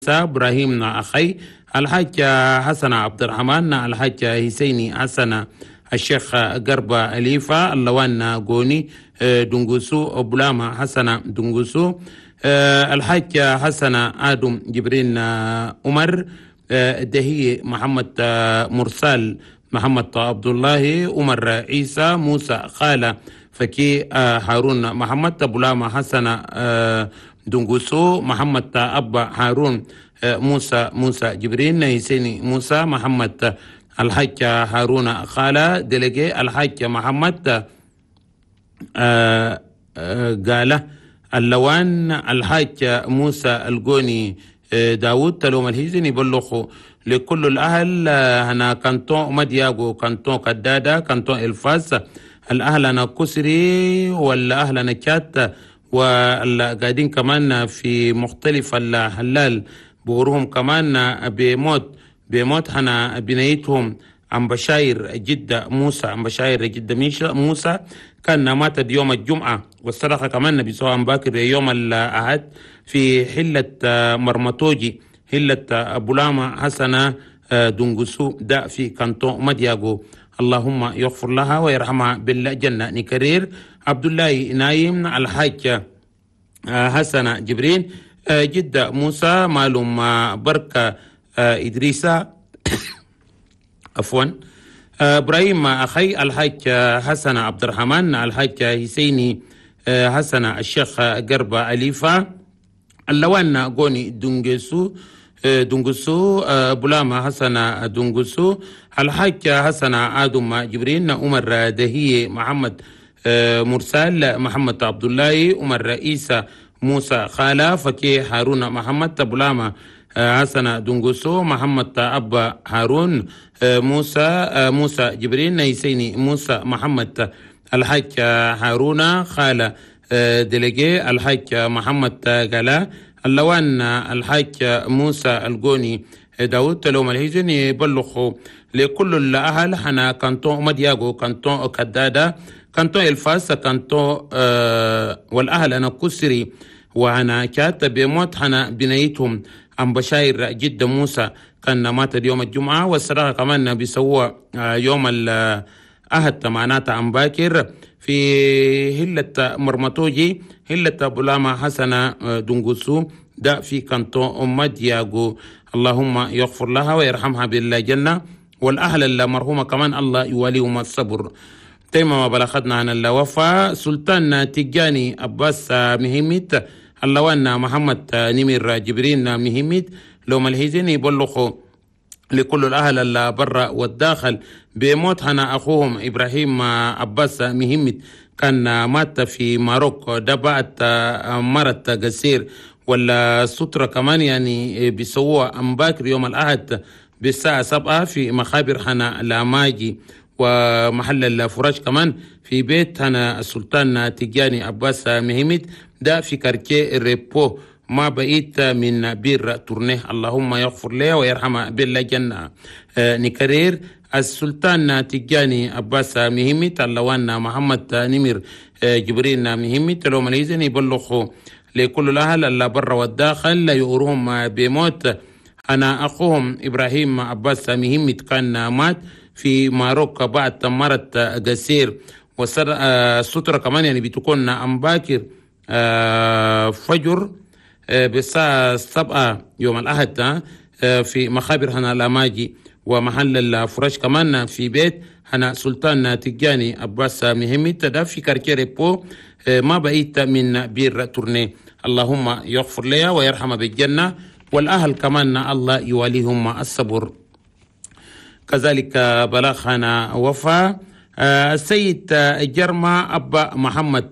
إبراهيم أخي الحاج حسن عبد الرحمن الحاج حسيني حسن الشيخ قربة أليفة اللوان قوني دنقسو بلاما حسن دنقسو الحاج حسن آدم جبرين عمر دهي محمد مرسال محمد عبد الله عمر عيسى موسى خالة فكي هارون محمد بلاما حسن دنقسو محمد أبا هارون موسى جبرين يسيني موسى محمد الحاج هارون خالة دلقي الحاج محمد قاله اللوان الحاج موسى القوني داود تلوم الهيزن يبلغوا لكل الأهل هنا كانتون مدياغو كانتون قدادة كانتون الفاس الأهل أنا كسري والأهل أنا كات والقاعدين كمان في مختلف الحلال بورهم كمان بموت هنا بنيتهم عم بشاير جدة موسى عم بشاير جدة موسى كان مات يوم الجمعة والصدقة كمان بيسوها باكر يوم الأحد في حلة مرمطوجي حلة بولاما حسنة دنقسو دا في كانتون مدياغو اللهم يغفر لها ويرحمها بالجنة نكرير عبد الله نايم الحاج حسن جبرين جدة موسى معلوم بركة إدريسة عفوا إبراهيم أخي الحاج حسن عبد الرحمن الحاج حسيني حسن الشيخ قربة أليفة اللوان قوني دنقسو بلاما حسن دنقسو الحاج حسن آدم جبرين عمر دهي محمد مرسال محمد عبد الله عمر عيسى موسى خالة فكي هارون محمد بلاما حسن دنقسو محمد أبا هارون موسى جبرين نيسيني موسى محمد الحاج هارون خالة دلقي الحاج محمد قالا اللوان الحاج موسى القوني داود تلوم الهيزن يبلغوا لكل الأهل حنا كانتون مدياغو كانتون كدادة كانتون الفاس كانتون والأهل أنا كسري وأنا كاتب بموت حنا بنيتهم عم بشاير جدة موسى كان مات يوم الجمعة والصراحة كمان بيسووا يوم الأحد معناتها عم باكر في هلة مرمطوجي هلة بولاما حسنة دنقسو دا في كانتون مدياغو اللهم يغفر لها ويرحمها بالجنة والأهل المرحومة كمان الله يواليهم الصبر. تيما ما بلغتنا عن الوفاة سلطان تجاني أباس مهمت اللوان محمد نمير جبرين مهمت لو ملهزين يبلغوا لكل الأهل اللي برا والداخل بموت هنا أخوهم إبراهيم أباس مهمت كان مات في ماروك دبعت مرت قصير ولا سترة كمان يعني بيسووها أمباكر يوم الأحد بالساعة 7 في مخابر هنا لاماجي ومحل الفراش كمان في بيت هنا السلطان تجاني أباس مهمت ده في كاركي الريبو ما بقيت من بير تورنيه اللهم يغفر له ويرحمه بالجنة. نكرير السلطان تجاني أباس مهمت اللوان محمد نمير جبرين مهمت لو مليزن يبلغوا لكل الأهل اللي برا والداخل يؤرهم بموت أنا أخوهم إبراهيم أباس مهمت كان مات في ماروك بعد مرت قصير والسترة كمان يعني بتكون أمباكر فجر بالساعة 7 يوم الأحد في مخابر هنا لاماجي ومحل الفراش كمان في بيت هنا سلطان تجاني أباس مهمت ده في كاركيري بو ما بقيت من بير تورنيه اللهم يغفر لها ويرحم بالجنة والأهل كمان الله يواليهم الصبر. كذلك بلغنا وفاة السيد جرما أبا محمد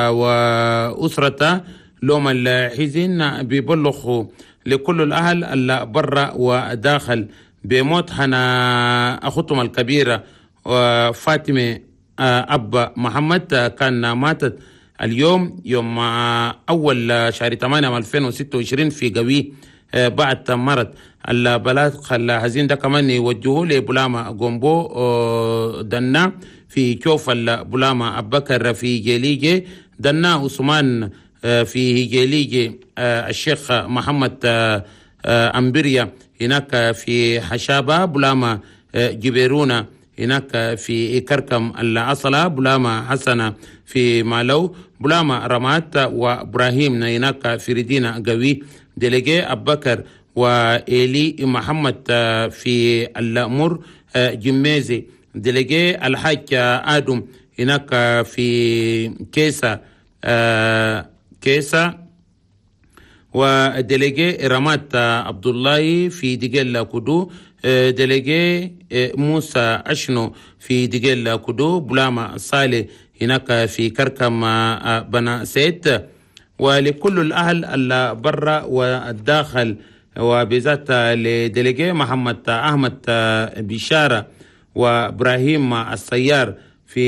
وأسرته لوم الحزن بيبلغوا لكل الأهل اللي برا وداخل بموت هنا أختهم الكبيرة فاطمة أبا محمد كان ماتت اليوم يوم أول شهر 8 2026 في قوي بعد مرض البلاغ الحزين ده كمان يوجهوه لبولاما قومبو دنا في كوف البولاما أبكر في جيليجي دنا عثمان في جيليجي الشيخ محمد أمبريا هناك في حشابة، بلاما جبيرونا هناك في كركم الأصلة، بلاما حسنة في مالو، بلاما رمات وإبراهيم هناك في ردينا قوي، ديليجي أبو بكر وإيلي محمد في الأمور جميزي، ديليجي الحاج آدم هناك في كيسا وديليجي رمات عبد الله في دجل كدو، ديليجي موسى أشنو في دجل كدو، بلاما صالح هناك في كركم بنا سيت، ولكل الأهل البر والداخل، وبذات لديليجي محمد أحمد بشارة وإبراهيم السيار في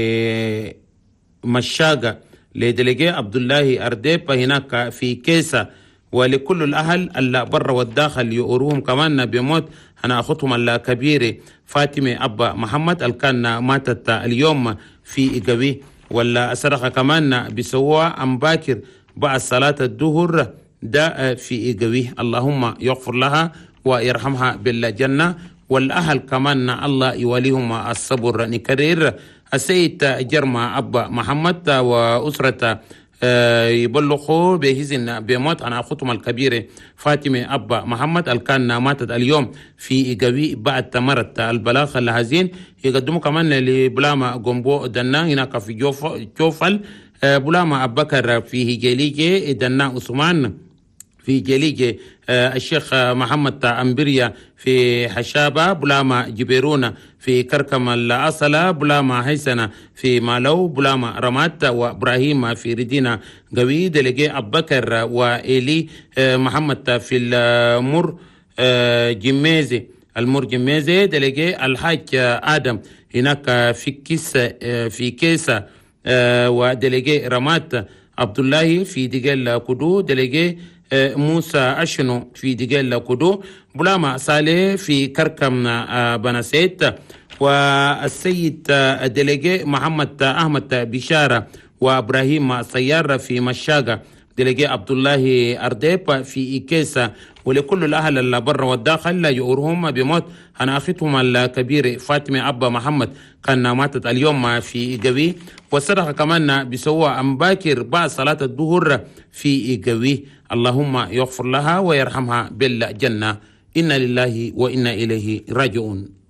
مشاقة، لديليجي عبد الله أرديب هناك في كيسة، ولكل الأهل البر والداخل يؤروهم كمان بموت أنا أخوتهم الكبيرة فاطمة أبا محمد الكان ماتت اليوم في إيجابي، ولا أسرق كمان بسوا أم باكر بعد صلاة الظهر ده في إيجابي، اللهم يغفر لها ويرحمها بالجنة، والأهل كمان الله يوليهم الصبر نكرر. السيد جرما أبا محمد وأسرة يبلغوا بهزن بموت أنا أخوتهم الكبيرة فاطمة أبا محمد الكان ماتت اليوم في إيجابي بعد تمرت البلاغ الهزين. يقدموا كمان لبلاما قنبو دنا هناك في جوفل، بلاما أبو بكر في هجيليجي دنا عثمان في جليجي، الشيخ محمد أمبريا في حشابة، بلاما جبيرونا في كركم الأصلة، بلاما حسنة في مالو، بلاما رمات وإبراهيم في ردينا قوي، دلقي أبو بكر وإيلي محمد في المر جميزي، المر جميزي، دلقي الحاج آدم هناك في كيسة ودلقي رمات عبد الله في دجال كدو، دلقي موسى أشنو في دجال كدو، بلاما صالح في كركم بنسيت، والسيد دلقي محمد أحمد بشارة وإبراهيم سيار في مشاقة، دلقي عبد الله أرديب في إكيسة، ولكل الأهل اللي برا والداخل لا يؤرهم بموت أنا أخيتهم الكبير فاطمة أبا محمد كان ماتت اليوم في إيجابي، وصدق كمان بسوا أم باكر بعد صلاة الظهر في إيجابي، اللهم يغفر لها ويرحمها بالجنة، إنا لله وإنا إليه راجعون.